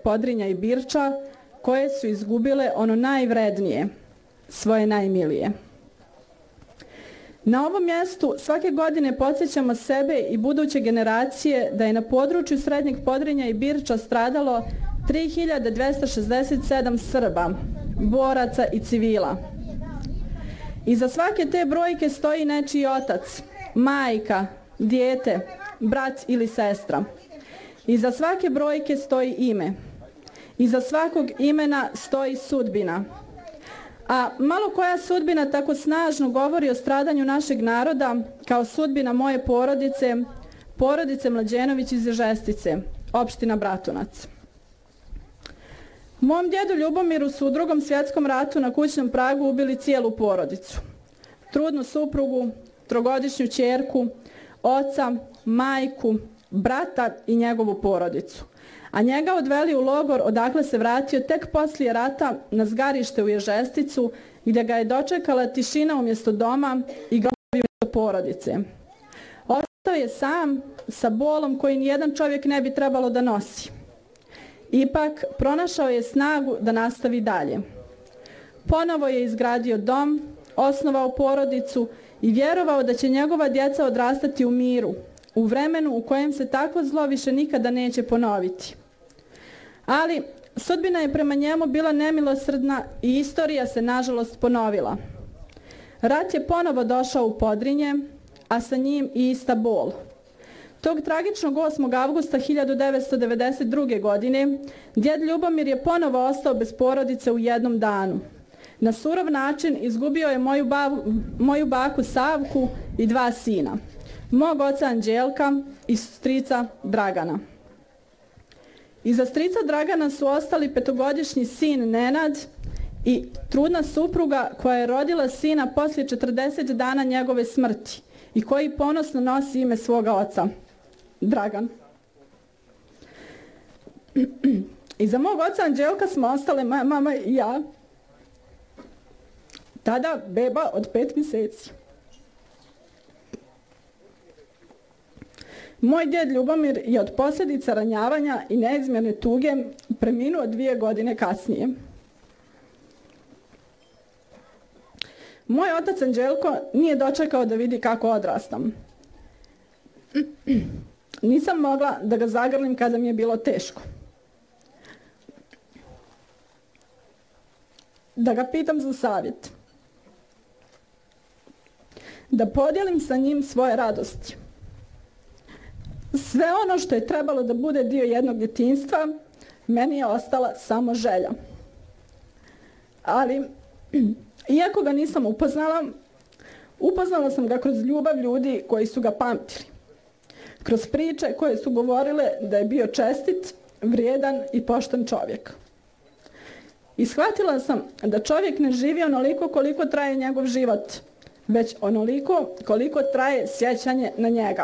Podrinja i Birča koje su izgubile ono najvrednije, svoje najmilije. Na ovom mjestu svake godine podsjećamo sebe i buduće generacije da je na području Srednjeg Podrinja i Birča stradalo 3267 Srba, boraca i civila. Iza svake te brojke stoji nečiji otac, majka, dijete, brat ili sestra. Iza svake brojke stoji ime. Iza svakog imena stoji sudbina. A malo koja sudbina tako snažno govori o stradanju našeg naroda kao sudbina moje porodice, porodice Mlađenović iz Žestice, opština Bratunac. Mom djedu Ljubomiru su u Drugom svjetskom ratu na kućnom pragu ubili cijelu porodicu. Trudnu suprugu, trogodišnju ćerku, oca, majku, brata i njegovu porodicu. A njega odveli u logor odakle se vratio tek poslije rata na zgarište u Ježesticu gdje ga je dočekala tišina umjesto doma i grobovi umjesto porodice. Ostao je sam sa bolom koji nijedan čovjek ne bi trebalo da nosi. Ipak pronašao je snagu da nastavi dalje. Ponovo je izgradio dom, osnovao porodicu i vjerovao da će njegova djeca odrastati u miru, u vremenu u kojem se takvo zlo više nikada neće ponoviti. Ali sudbina je prema njemu bila nemilosrdna i istorija se nažalost ponovila. Rat je ponovo došao u Podrinje, a sa njim i ista bol. Tog tragičnog 8. avgusta 1992. godine djed Ljubomir je ponovo ostao bez porodice u jednom danu. Na surov način izgubio je moju baku Savku i 2 sina, mog oca Anđelka i strica Dragana. Iza strica Dragana su ostali 5-godišnji sin Nenad i trudna supruga koja je rodila sina poslije 40 dana njegove smrti i koji ponosno nosi ime svoga oca, Dragan. Iza mog oca Anđelka smo ostale moja mama i ja, tada beba od 5 mjeseci. Moj djed Ljubomir je od posljedica ranjavanja i neizmjerne tuge preminuo 2 godine kasnije. Moj otac Anđelko nije dočekao da vidi kako odrastam. Nisam mogla da ga zagrlim kada mi je bilo teško. Da ga pitam za savjet. Da podijelim sa njim svoje radosti. Sve ono što je trebalo da bude dio jednog djetinjstva, meni je ostala samo želja. Ali, iako ga nisam upoznala sam ga kroz ljubav ljudi koji su ga pamtili. Kroz priče koje su govorile da je bio čestit, vrijedan i pošten čovjek. I shvatila sam da čovjek ne živi onoliko koliko traje njegov život, već onoliko koliko traje sjećanje na njega.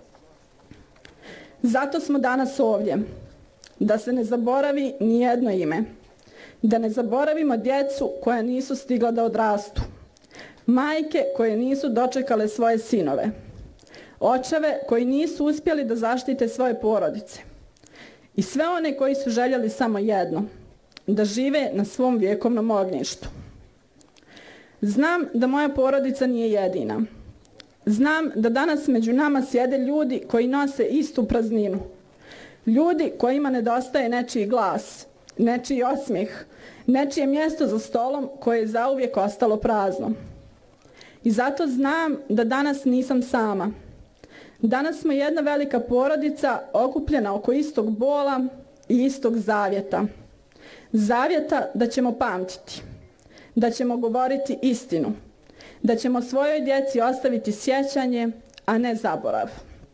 Zato smo danas ovdje, da se ne zaboravi nijedno ime, da ne zaboravimo djecu koja nisu stigla da odrastu, majke koje nisu dočekale svoje sinove, očeve koji nisu uspjeli da zaštite svoje porodice i sve one koji su željeli samo jedno, da žive na svom vjekovnom ognjištu. Znam da moja porodica nije jedina. Znam da danas među nama sjede ljudi koji nose istu prazninu. Ljudi kojima nedostaje nečiji glas, nečiji osmijeh, nečije mjesto za stolom koje je zauvijek ostalo prazno. I zato znam da danas nisam sama. Danas smo jedna velika porodica okupljena oko istog bola i istog zavjeta. Zavjeta da ćemo pamtiti, da ćemo govoriti istinu, da ćemo svojoj djeci ostaviti sjećanje, a ne zaborav.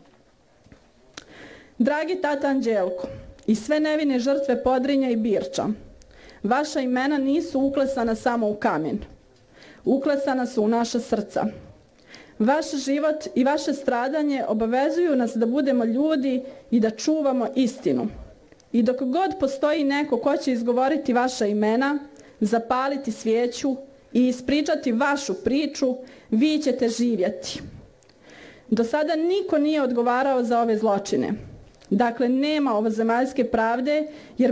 Dragi tata Anđelko i sve nevine žrtve Podrinja i Birča, vaša imena nisu uklesana samo u kamen. Uklesana su u naša srca. Vaš život i vaše stradanje obavezuju nas da budemo ljudi i da čuvamo istinu. I dok god postoji neko ko će izgovoriti vaša imena, zapaliti svijeću i ispričati vašu priču, vi ćete živjeti. Do sada niko nije odgovarao za ove zločine. Dakle, nema ovozemaljske pravde, jer